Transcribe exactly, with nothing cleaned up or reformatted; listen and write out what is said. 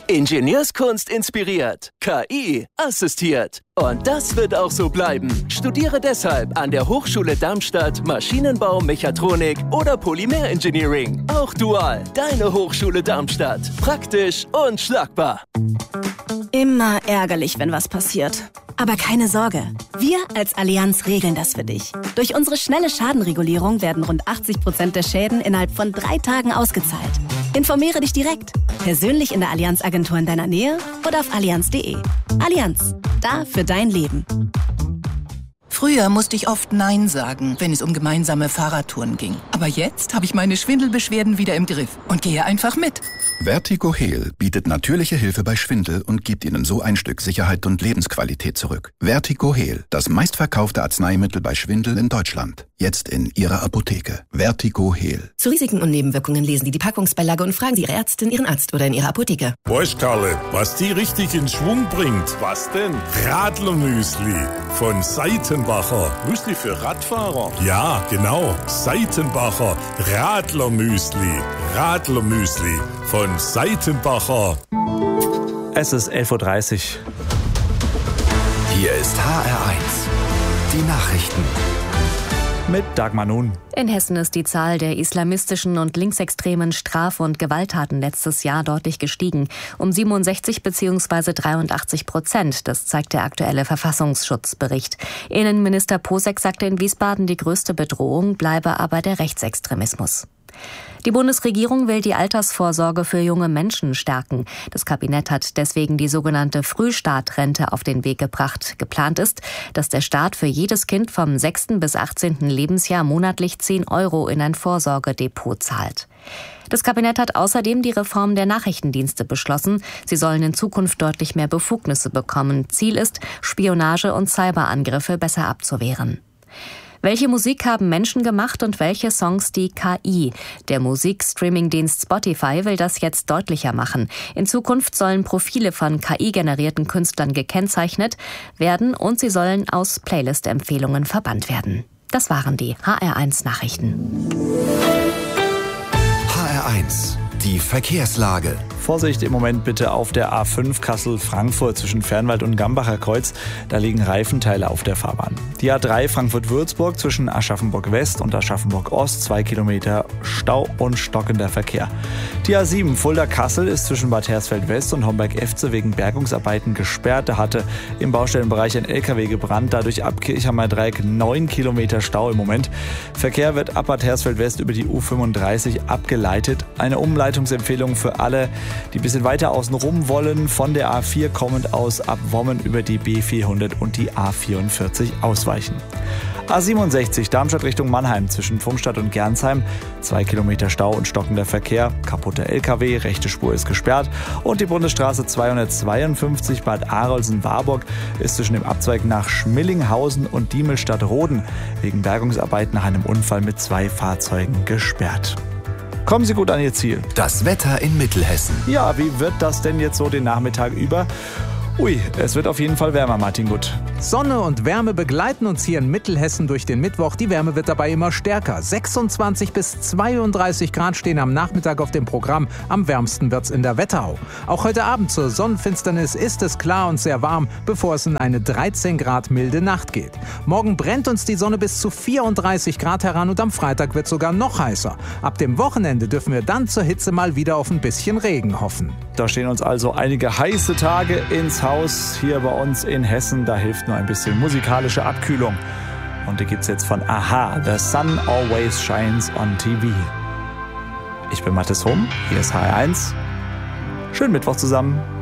Ingenieurskunst inspiriert, K I assistiert. Und das wird auch so bleiben. Studiere deshalb an der Hochschule Darmstadt Maschinenbau, Mechatronik oder Polymer-Engineering. Auch dual, deine Hochschule Darmstadt. Praktisch und schlagbar. Immer ärgerlich, wenn was passiert. Aber keine Sorge, wir als Allianz regeln das für dich. Durch unsere schnelle Schadenregulierung werden rund achtzig Prozent der Schäden innerhalb von drei Tagen ausgezahlt. Informiere dich direkt, persönlich in der Allianz-Agentur in deiner Nähe oder auf allianz punkt de. Allianz, da für dein Leben. Früher musste ich oft Nein sagen, wenn es um gemeinsame Fahrradtouren ging. Aber jetzt habe ich meine Schwindelbeschwerden wieder im Griff und gehe einfach mit. Vertigo Heal bietet natürliche Hilfe bei Schwindel und gibt Ihnen so ein Stück Sicherheit und Lebensqualität zurück. Vertigo Heal, das meistverkaufte Arzneimittel bei Schwindel in Deutschland. Jetzt in Ihrer Apotheke. Vertigo Heal. Zu Risiken und Nebenwirkungen lesen Sie die Packungsbeilage und fragen Sie Ihre Ärztin, Ihren Arzt oder in Ihrer Apotheke. Bosch, Karle, was die richtig in Schwung bringt. Was denn? Radlermüsli von Seitenbacher. Müsli für Radfahrer? Ja, genau. Seitenbacher Radlermüsli. Radlermüsli von Seitenbacher. Es ist elf Uhr dreißig. Hier ist H R eins. Die Nachrichten. Mit Dagmar Nun. In Hessen ist die Zahl der islamistischen und linksextremen Straf- und Gewalttaten letztes Jahr deutlich gestiegen. Um siebenundsechzig bzw. dreiundachtzig Prozent. Das zeigt der aktuelle Verfassungsschutzbericht. Innenminister Posek sagte in Wiesbaden, die größte Bedrohung bleibe aber der Rechtsextremismus. Die Bundesregierung will die Altersvorsorge für junge Menschen stärken. Das Kabinett hat deswegen die sogenannte Frühstartrente auf den Weg gebracht. Geplant ist, dass der Staat für jedes Kind vom sechsten bis achtzehnten Lebensjahr monatlich zehn Euro in ein Vorsorgedepot zahlt. Das Kabinett hat außerdem die Reform der Nachrichtendienste beschlossen. Sie sollen in Zukunft deutlich mehr Befugnisse bekommen. Ziel ist, Spionage und Cyberangriffe besser abzuwehren. Welche Musik haben Menschen gemacht und welche Songs die K I? Der Musikstreaming-Dienst Spotify will das jetzt deutlicher machen. In Zukunft sollen Profile von K I-generierten Künstlern gekennzeichnet werden und sie sollen aus Playlist-Empfehlungen verbannt werden. Das waren die H R eins Nachrichten. H R eins. Die Verkehrslage. Vorsicht im Moment bitte auf der A fünf Kassel-Frankfurt zwischen Fernwald und Gambacher Kreuz. Da liegen Reifenteile auf der Fahrbahn. Die A drei Frankfurt-Würzburg zwischen Aschaffenburg-West und Aschaffenburg-Ost. Zwei Kilometer Stau und stockender Verkehr. Die A sieben Fulda-Kassel ist zwischen Bad Hersfeld-West und Homberg-Efze wegen Bergungsarbeiten gesperrt. Da hatte im Baustellenbereich ein L K W gebrannt. Dadurch ab Kirchheimer Dreieck neun Kilometer Stau im Moment. Verkehr wird ab Bad Hersfeld-West über die U fünfunddreißig abgeleitet. Eine Umleitungsempfehlung für alle, die ein bisschen weiter außen rum wollen, von der A vier kommend aus ab Wommen über die B vierhundert und die A vierundvierzig ausweichen. A siebenundsechzig Darmstadt Richtung Mannheim zwischen Pfungstadt und Gernsheim. Zwei Kilometer Stau und stockender Verkehr. Kaputter L K W, rechte Spur ist gesperrt. Und die Bundesstraße zweihundertzweiundfünfzig Bad Arolsen-Warburg ist zwischen dem Abzweig nach Schmillinghausen und Diemelstadt-Roden wegen Bergungsarbeiten nach einem Unfall mit zwei Fahrzeugen gesperrt. Kommen Sie gut an Ihr Ziel. Das Wetter in Mittelhessen. Ja, wie wird das denn jetzt so den Nachmittag über? Ui, es wird auf jeden Fall wärmer, Martin Gutt. Sonne und Wärme begleiten uns hier in Mittelhessen durch den Mittwoch. Die Wärme wird dabei immer stärker. sechsundzwanzig bis zweiunddreißig Grad stehen am Nachmittag auf dem Programm. Am wärmsten wird's in der Wetterau. Auch heute Abend zur Sonnenfinsternis ist es klar und sehr warm, bevor es in eine dreizehn Grad milde Nacht geht. Morgen brennt uns die Sonne bis zu vierunddreißig Grad heran und am Freitag wird es sogar noch heißer. Ab dem Wochenende dürfen wir dann zur Hitze mal wieder auf ein bisschen Regen hoffen. Da stehen uns also einige heiße Tage ins Haus hier bei uns in Hessen. Da hilft nur ein bisschen musikalische Abkühlung. Und die gibt's jetzt von Aha, The Sun Always Shines on T V. Ich bin Mathis Hohm, hier ist H R eins. Schönen Mittwoch zusammen.